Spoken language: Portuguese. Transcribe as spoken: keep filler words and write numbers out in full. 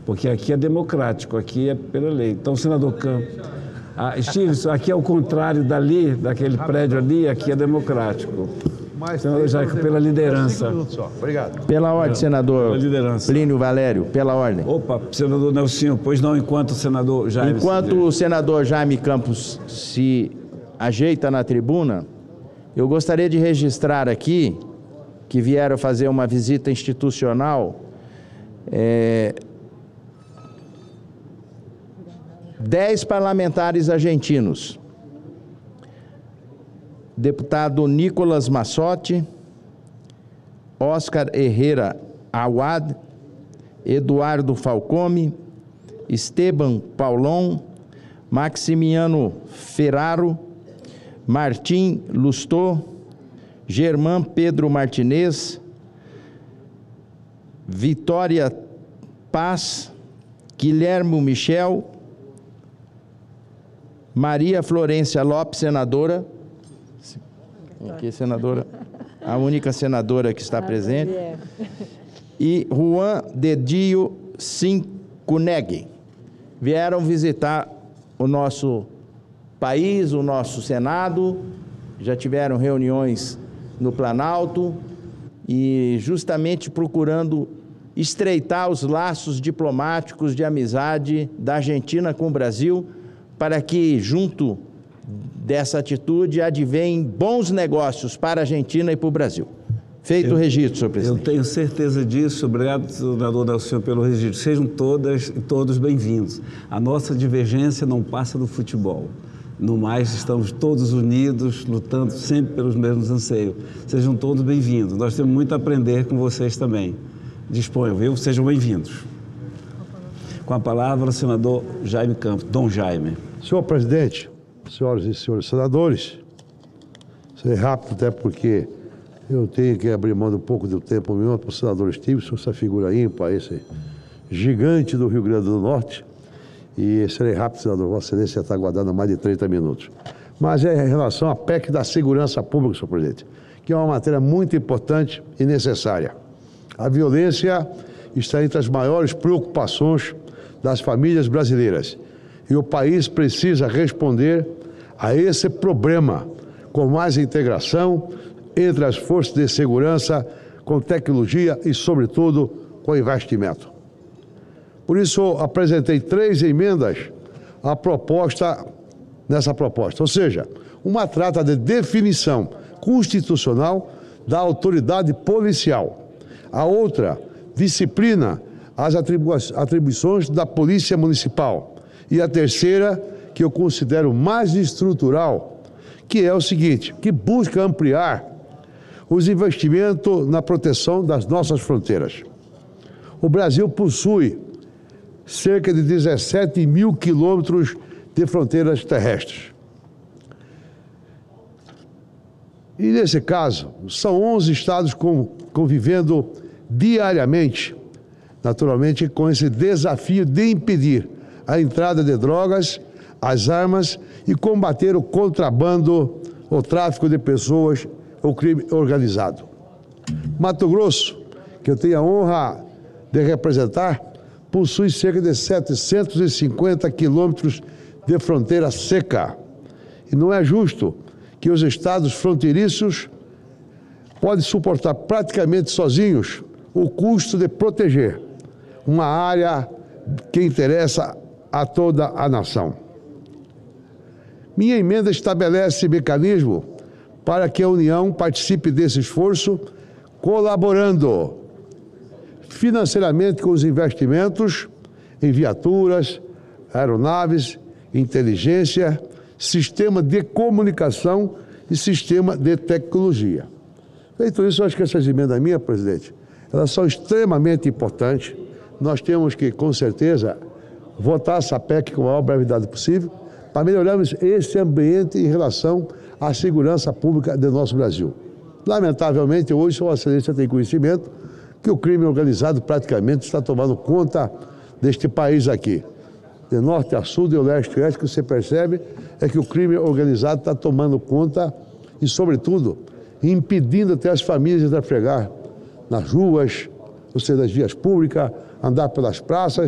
porque aqui é democrático, aqui é pela lei. Então, senador Campos, ah, Stevenson, aqui é o contrário dali, daquele prédio ali, aqui é democrático. Senador Jaime, pela liderança. Obrigado. Pela ordem, senador pela liderança. Plínio Valério, pela ordem. Opa, senador Nelsinho, pois não, enquanto o senador Jaime... Enquanto o senador Jaime Campos se ajeita na tribuna, eu gostaria de registrar aqui que vieram fazer uma visita institucional é, dez parlamentares argentinos. Deputado Nicolas Massotti, Oscar Herrera Awad, Eduardo Falcome, Esteban Paulon, Maximiano Ferraro, Martim Lustô, Germán Pedro Martinez, Vitória Paz, Guilherme Michel, Maria Florência Lopes, senadora. Aqui, senadora, a única senadora que está presente. E Juan Dedio Cinqueneg. Vieram visitar o nosso país, o nosso Senado, já tiveram reuniões no Planalto e justamente procurando estreitar os laços diplomáticos de amizade da Argentina com o Brasil, para que, junto dessa atitude, advêm bons negócios para a Argentina e para o Brasil. Feito o registro, senhor presidente. Eu tenho certeza disso. Obrigado, senador Nelson, pelo registro. Sejam todas e todos bem-vindos. A nossa divergência não passa do futebol. No mais, estamos todos unidos, lutando sempre pelos mesmos anseios. Sejam todos bem-vindos. Nós temos muito a aprender com vocês também. Disponham, viu? Sejam bem-vindos. Com a palavra, o senador Jaime Campos. Dom Jaime. Senhor presidente, senhoras e senhores senadores, serei rápido até porque eu tenho que abrir mão um pouco do tempo meu para o senador Stevenson, essa figura ímpar, esse gigante do Rio Grande do Norte. E serei rápido, senador. Vossa Excelência já está aguardando há mais de trinta minutos. Mas é em relação à P E C da segurança pública, senhor presidente, que é uma matéria muito importante e necessária. A violência está entre as maiores preocupações das famílias brasileiras. E o país precisa responder a esse problema com mais integração entre as forças de segurança, com tecnologia e, sobretudo, com investimento. Por isso, apresentei três emendas à proposta, nessa proposta. Ou seja, uma trata de definição constitucional da autoridade policial. A outra, disciplina as atribu- atribuições da Polícia Municipal. E a terceira, que eu considero mais estrutural, que é o seguinte, que busca ampliar os investimentos na proteção das nossas fronteiras. O Brasil possui cerca de dezessete mil quilômetros de fronteiras terrestres. E, nesse caso, são onze estados convivendo diariamente, naturalmente, com esse desafio de impedir a entrada de drogas, as armas e combater o contrabando, o tráfico de pessoas, o crime organizado. Mato Grosso, que eu tenho a honra de representar, possui cerca de setecentos e cinquenta quilômetros de fronteira seca. E não é justo que os estados fronteiriços podem suportar praticamente sozinhos o custo de proteger uma área que interessa a toda a nação. Minha emenda estabelece mecanismo para que a União participe desse esforço, colaborando financeiramente com os investimentos em viaturas, aeronaves, inteligência, sistema de comunicação e sistema de tecnologia. Feito isso, eu acho que essas emendas minhas, presidente, elas são extremamente importantes. Nós temos que, com certeza, votar essa P E C com a maior brevidade possível para melhorarmos esse ambiente em relação à segurança pública do nosso Brasil. Lamentavelmente, hoje, Vossa Excelência tem conhecimento que o crime organizado praticamente está tomando conta deste país aqui. De norte a sul, de leste a oeste, o que você percebe é que o crime organizado está tomando conta e, sobretudo, impedindo até as famílias de trafegar nas ruas, ou seja, nas vias públicas, andar pelas praças.